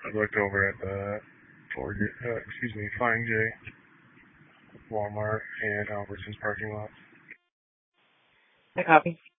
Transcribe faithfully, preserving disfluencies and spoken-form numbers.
I looked over at the Ford, uh, excuse me, Flying J, Walmart, and Albertsons parking lot. I copy.